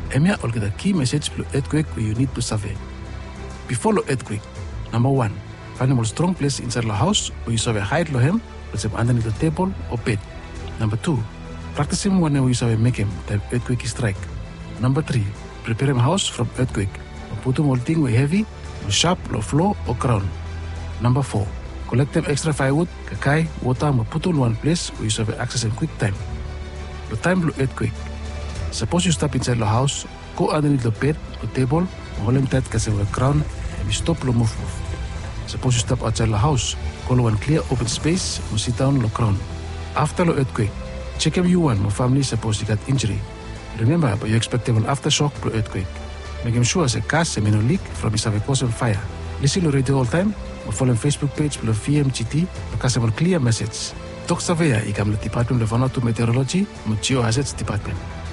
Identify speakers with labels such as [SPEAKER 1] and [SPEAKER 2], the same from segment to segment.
[SPEAKER 1] Emia will get a key message for earthquake where you need to survey. Before the earthquake, number 1, find a more strong place inside the house where you survey hide lohem, let's say underneath the table or bed. Number 2, practice him when you survey make him the earthquake strike. Number 3, prepare him house from earthquake. Put him all thing where heavy, or sharp, or floor or ground. Number 4, collect them extra firewood, kakai, water, and put on one place where you survey access in quick time. The time of earthquake. Suppose you step inside the house, go underneath the bed or table, hold him tight because the ground, and you stop the move. Suppose you step outside the house, go to one clear open space, or sit down on the ground. After the earthquake, check if you want more family suppose you got injury. Remember, but you expect an aftershock for earthquake. Make him sure as a gas and no leak from his cause on fire. Listen to radio all time, or follow Facebook page for the VMGT, because of a clear message. Talk Savea, I come to the Department of Vanuatu Meteorology, and Geohazards Department.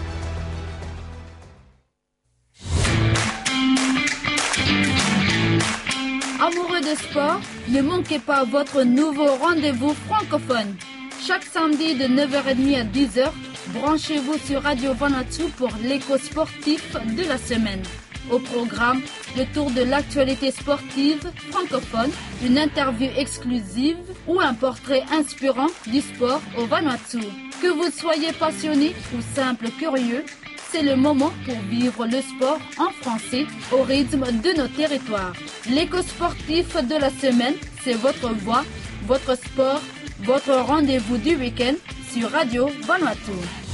[SPEAKER 2] Amoureux de sport, ne manquez pas votre nouveau rendez-vous francophone. Chaque samedi de 9h30 à 10h, branchez-vous sur Radio Vanuatu pour l'écho sportif de la semaine. Au programme, le tour de l'actualité sportive francophone, une interview exclusive ou un portrait inspirant du sport au Vanuatu. Que vous soyez passionné ou simple curieux, c'est le moment pour vivre le sport en français au rythme de nos territoires. L'écho sportif de la semaine, c'est votre voix, votre sport, votre rendez-vous du week-end sur Radio Vanuatu.